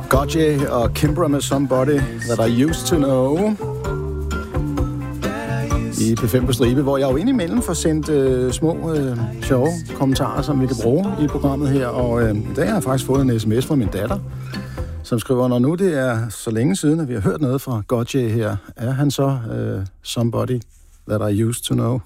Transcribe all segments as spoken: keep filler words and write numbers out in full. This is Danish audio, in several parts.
Gotye og Kimbra med Somebody That I Used To Know i P fem på stribe, hvor jeg jo indimellem får sendt øh, små, øh, sjove kommentarer, som vi kan bruge i programmet her. Og øh, i dag har jeg faktisk fået en sms fra min datter, som skriver, når nu det er så længe siden, at vi har hørt noget fra Gotye her, er han så øh, Somebody That I Used To Know?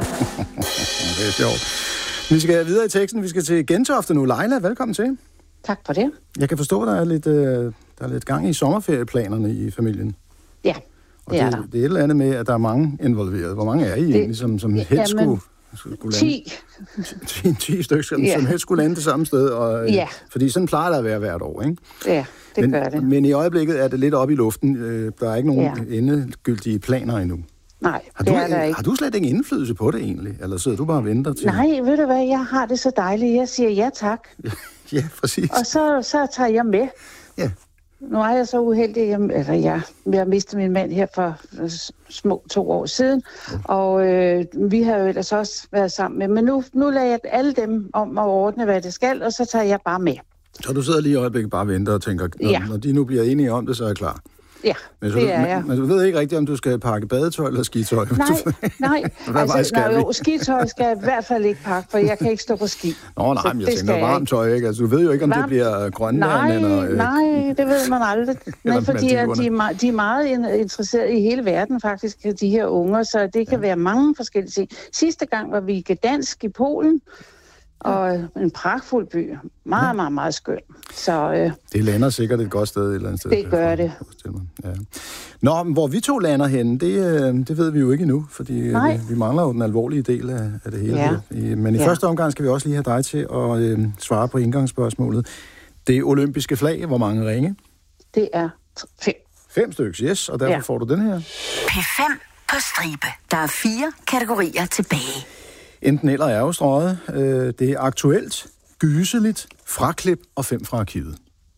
Det er sjovt. Vi skal videre i teksten. Vi skal til Gentofte nu. Leila, velkommen til. Tak for det. Jeg kan forstå, at der er lidt, øh, der er lidt gang i sommerferieplanerne i familien. Ja, og det er det, der. det er et eller andet med, at der er mange involveret. Hvor mange er I det, egentlig, som, som helst jamen, skulle, skulle lande? ti. ti, ti stykker, som, ja. som helst skulle lande det samme sted. Og, ja. Fordi sådan plejer det at være hvert år, ikke? Ja, det men, gør det. Men i øjeblikket er det lidt oppe i luften. Der er ikke nogen ja. endegyldige planer endnu. Nej, har det du, er der ikke. Har du slet ingen indflydelse på det egentlig? Eller sidder du bare og venter til? Nej, ved du hvad, jeg har det så dejligt. Jeg siger ja tak. Ja, præcis. Og så, så tager jeg med. Ja. Nu er jeg så uheldig, jeg, eller jeg, jeg har mistet min mand her for små to år siden. Ja. Og øh, vi har jo ellers også været sammen med. Men nu, nu lader jeg alle dem om at ordne, hvad det skal, og så tager jeg bare med. Så du sidder lige i øjeblikket bare og venter og tænker, når, ja. når de nu bliver enige om det, så er jeg klar. Ja, men det du, er jeg. Men, men du ved ikke rigtigt, om du skal pakke badetøj eller skitøj? Nej, nej. altså, nej jo, skitøj skal jeg i hvert fald ikke pakke, for jeg kan ikke stå på ski. Nå, nej, men jeg tænker varmt tøj, ikke? Altså, du ved jo ikke, om Varm... det bliver grønland eller... Øh... Nej, det ved man aldrig. Nej, fordi de er, de, er, de er meget interesserede i hele verden, faktisk, de her unger, så det kan ja. være mange forskellige ting. Sidste gang var vi i Gdansk i Polen, og en pragtfuld by. Meget, ja. meget, meget skøn. Så, øh, det lander sikkert et godt sted et eller andet sted. Det gør det. Ja. Nå, men hvor vi to lander henne, det, det ved vi jo ikke endnu, fordi vi, vi mangler jo den alvorlige del af, af det hele. Ja. Men i ja. første omgang skal vi også lige have dig til at øh, svare på indgangsspørgsmålet. Det olympiske flag, hvor mange ringe? Det er fem. Fem stykker, yes, og derfor ja. får du den her. P fem på stribe. Der er fire kategorier tilbage. Enten eller er jo strøget. Det er aktuelt, gyseligt, fraklip og fem fra arkivet.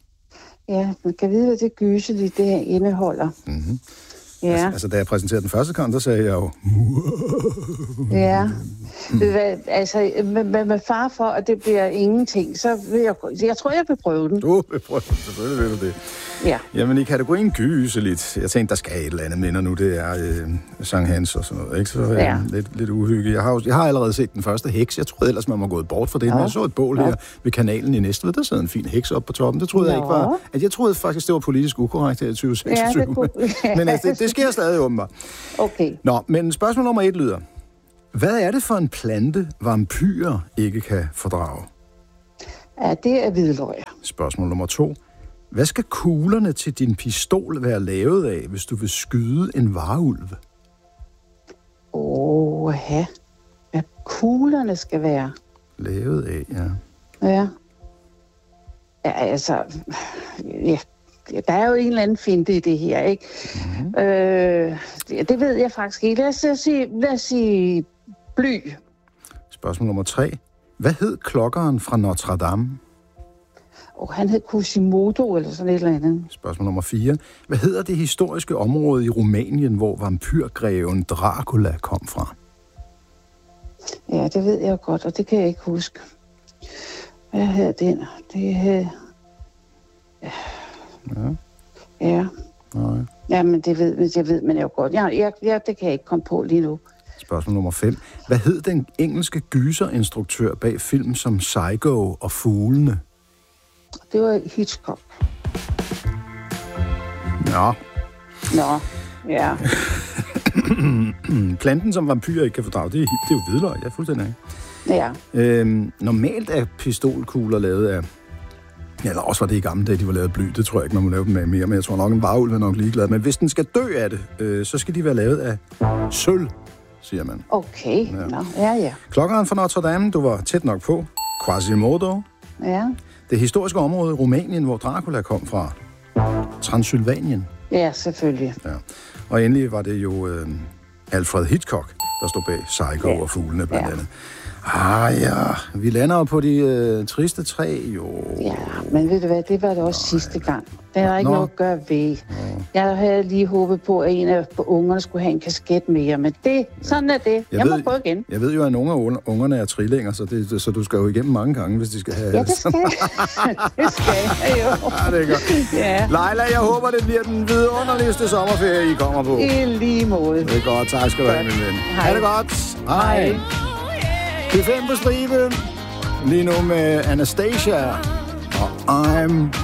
Ja, man kan vide, hvad det gyseligt det her indeholder. Mm-hmm. Ja. Altså, altså, da jeg præsenterede den første gang, der sagde jeg jo... Ja, mm. altså med, med far for, at det bliver ingenting, så vil jeg... Jeg tror, jeg vil prøve den. Du vil prøve den, selvfølgelig vil du det. Ja. Jamen, i kategorien gyseligt, jeg tænkte, der skal et eller andet med, når nu det er øh, Sankt Hans og sådan noget, ikke? Så er ja. lidt, lidt uhygge. Jeg har, jeg har allerede set den første heks. Jeg troede ellers, man var gået bort for det, ja. men jeg så et bål ja. her ved kanalen i Næstved. Der sidder en fin heks op på toppen. Det troede ja. jeg ikke var... At jeg troede faktisk, det var politisk ukorrekt her i tyve seksogtyve. Ja, det kunne... men altså, det, det sker stadig åbenbart. Okay. Nå, men spørgsmål nummer et lyder. Hvad er det for en plante, vampyrer ikke kan fordrage? Ja, det er hvidløg. Spørgsmål nummer to. Hvad skal kuglerne til din pistol være lavet af, hvis du vil skyde en varulv? Åh, ja. Hvad kuglerne skal være? Lavet af, ja. Ja. Ja, altså... Ja. Der er jo en eller anden finte i det her, ikke? Mm-hmm. Øh, det, det ved jeg faktisk ikke. Lad os sige, lad os sige bly. Spørgsmål nummer tre. Hvad hed klokkeren fra Notre Dame? Oh, han hed Quasimodo eller sådan et eller andet. Spørgsmål nummer fire. Hvad hedder det historiske område i Rumænien, hvor vampyrgreven Dracula kom fra? Ja, det ved jeg godt, og det kan jeg ikke huske. Hvad hedder den? Det hedder... Ja. Ja. Ja. Nej. Ja, men det ved, det ved man jo godt. Ja, jeg, jeg, det kan jeg ikke komme på lige nu. Spørgsmål nummer fem. Hvad hed den engelske gyserinstruktør bag film som Psycho og Fuglene? Det var Hitchcock. Nå. Nå, ja. Planten, som vampyrer ikke kan fordrage, det er, det er jo hvidløg. Jeg er fuldstændig af. Ja. Øhm, normalt er pistolkugler lavet af... Eller også var det i gamle dage, de var lavet af bly. Det tror jeg ikke, man må lave dem af mere. Men jeg tror nok, en varulv er nok ligeglad. Men hvis den skal dø af det, øh, så skal de være lavet af sølv, siger man. Okay. Ja. Nå, ja, ja. Klokkeren fra Notre Dame, du var tæt nok på. Quasimodo. Ja. Det historiske område i Rumænien, hvor Dracula kom fra. Transylvanien. Ja, selvfølgelig. Ja. Og endelig var det jo øh, Alfred Hitchcock, der stod bag Psycho ja. og Fuglene blandt ja. andet. Ah ja, vi lander på de øh, triste træ, jo. Ja, men ved du hvad, det var det også Nå, sidste gang. Det er der ikke Nå. noget at gøre ved. Jeg havde lige håbet på, at en af ungerne skulle have en kasket mere, men det, sådan er det. Jeg, jeg må ved, prøve igen. Jeg ved jo, at nogle af ungerne er trillinger, så, det, så du skal jo igennem mange gange, hvis de skal have... Ja, det skal Det skal jeg jo. Ja, det er godt. Ja. Leila, jeg håber, det bliver den vidunderligste sommerferie, I kommer på. I lige måde. Det er godt. Tak skal du have, min ven. Ha' det godt. Hej. P fem på stribe. Lige nu med Anastasia og I'm